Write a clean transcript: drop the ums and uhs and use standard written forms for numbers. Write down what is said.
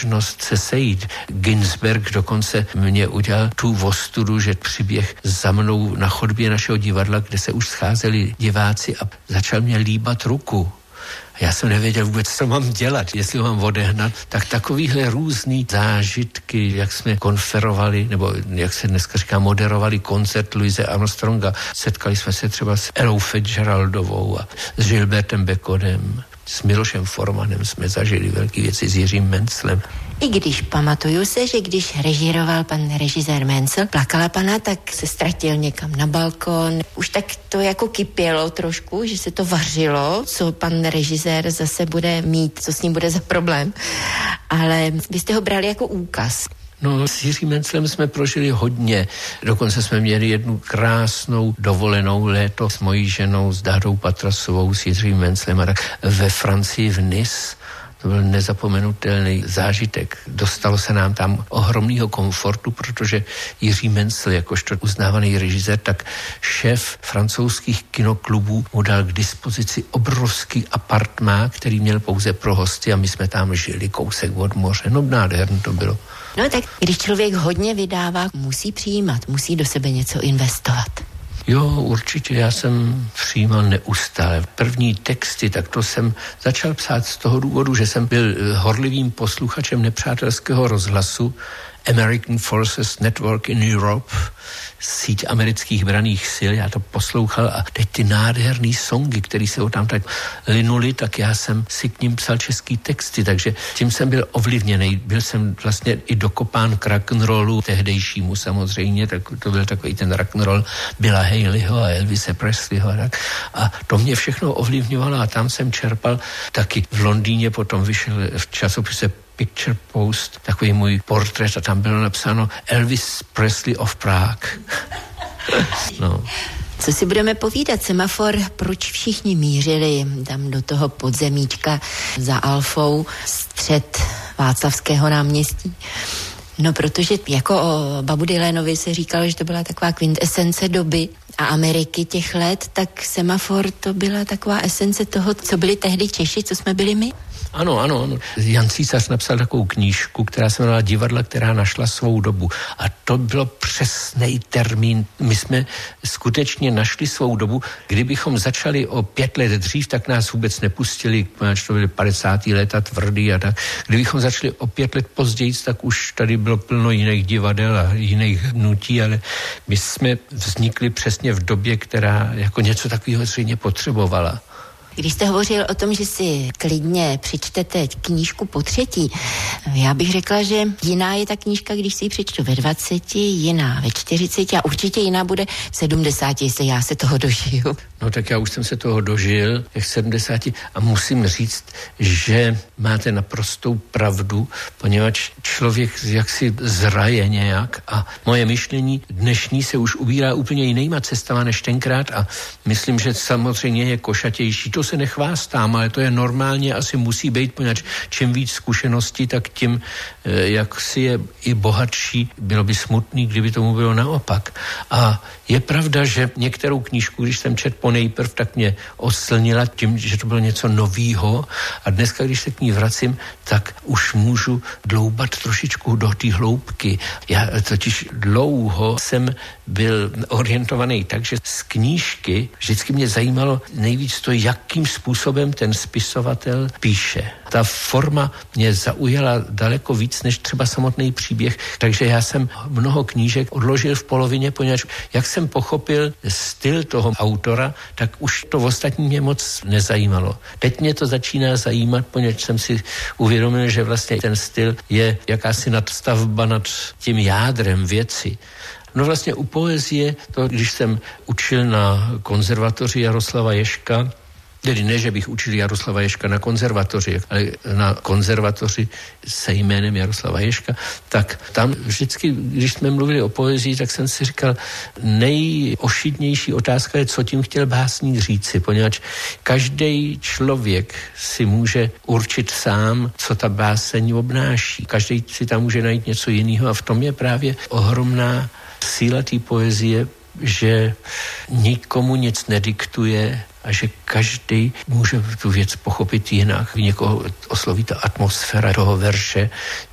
možnost se sejít. Ginsberg dokonce mě udělal tu ostudu, že přiběh za mnou na chodbě našeho divadla, kde se už scházeli diváci a začal mě líbat ruku. Já jsem nevěděl vůbec, co mám dělat, jestli ho mám odehnat. Tak takovýhle různý zážitky, jak jsme konferovali, nebo jak se dneska říká, moderovali koncert Louise Armstronga. Setkali jsme se třeba s Ellou Fitzgeraldovou a s Gilbertem Becodem. S Milošem Formanem jsme zažili velké věci, s Jiřím Menclem. I když pamatuju se, že když režíroval pan režisér Mencl, plakala pana, tak se ztratil někam na balkon. Už tak to jako kypělo trošku, že se to vařilo, co pan režisér zase bude mít, co s ním bude za problém. Ale vy jste ho brali jako úkaz. No, s Jiřím Menclem jsme prožili hodně. Dokonce jsme měli jednu krásnou dovolenou léto s mojí ženou, s Dádou Patrasovou, s Jiřím Menclem a tak ve Francii v Nice. To byl nezapomenutelný zážitek. Dostalo se nám tam ohromného komfortu, protože Jiří Mencl, jakožto uznávaný režisér, tak šéf francouzských kinoklubů mu dal k dispozici obrovský apartmán, který měl pouze pro hosty a my jsme tam žili kousek od moře. No nádherné to bylo. No tak když člověk hodně vydává, musí přijímat, musí do sebe něco investovat. Jo, určitě, já jsem přijímal neustále. První texty, tak to jsem začal psát z toho důvodu, že jsem byl horlivým posluchačem nepřátelského rozhlasu American Forces Network in Europe, síť amerických branných sil, já to poslouchal a teď ty nádherný songy, které se tam tak linuly, tak já jsem si k ním psal český texty, takže tím jsem byl ovlivněný. Byl jsem vlastně i dokopán k rock'n'rollu, tehdejšímu samozřejmě, tak to byl takový ten rock'n'roll Billa Haleyho a Elvise Presleyho a tak. A to mě všechno ovlivňovalo a tam jsem čerpal taky. V Londýně potom vyšel v časopise Picture Post, takový můj portrét a tam bylo napsáno Elvis Presley of Prague. No. Co si budeme povídat, Semafor, proč všichni mířili tam do toho podzemíčka za Alfou, střed Václavského náměstí? No, protože jako o Babu Dylanovi se říkalo, že to byla taková kvintesence doby a Ameriky těch let, tak Semafor to byla taková esence toho, co byli tehdy Češi, co jsme byli my. Ano. Jan Císař napsal takovou knížku, která se jmenovala Divadla, která našla svou dobu. A to bylo přesný termín. My jsme skutečně našli svou dobu. Kdybychom začali o 5 let dřív, tak nás vůbec nepustili, to byly 50. léta tvrdý a tak. Kdybychom začali o 5 let později, tak už tady bylo plno jiných divadel a jiných hnutí, ale my jsme vznikli přesně v době, která jako něco takového zřejmě potřebovala. Když jste hovořil o tom, že si klidně přečtete knížku po třetí, já bych řekla, že jiná je ta knížka, když si ji přečtu ve 20, jiná ve 40 a určitě jiná bude v 70, jestli já se toho dožiju. No tak já už jsem se toho dožil, těch 70 a musím říct, že máte naprostou pravdu, poněvadž člověk jaksi zraje nějak a moje myšlení dnešní se už ubírá úplně jinýma cestama než tenkrát a myslím, že samozřejmě je košatější. To se nechvástám, ale to je normálně, asi musí být, poněvadž čím víc zkušeností, tak tím, jak si je i bohatší, bylo by smutný, kdyby tomu bylo naopak. A je pravda, že některou knížku, když jsem četl ponejprv, tak mě oslnila tím, že to bylo něco novýho a dneska, když se k ní vracím, tak už můžu dloubat trošičku do té hloubky. Já totiž dlouho jsem byl orientovaný tak, že z knížky vždycky mě zajímalo nejvíc to, jakým způsobem ten spisovatel píše. Ta forma mě zaujala daleko víc než třeba samotný příběh, takže já jsem mnoho knížek odložil v polovině, poněvadž jak jsem pochopil styl toho autora, tak už to ostatní mě moc nezajímalo. Teď mě to začíná zajímat, poněvadž jsem si uvědomil, že vlastně ten styl je jakási nadstavba nad tím jádrem věci. No vlastně u poezie, to když jsem učil na konzervatoři Jaroslava Ježka, tedy ne, že bych učil Jaroslava Ježka na konzervatoři, ale na konzervatoři se jménem Jaroslava Ježka, tak tam vždycky, když jsme mluvili o poezii, tak jsem si říkal, nejošidnější otázka je, co tím chtěl básník říci, poněvadž každý člověk si může určit sám, co ta báseň obnáší. Každý si tam může najít něco jiného a v tom je právě ohromná síla té poezie, že nikomu nic nediktuje a že každý může tu věc pochopit jinak. Někoho osloví ta atmosféra toho verše,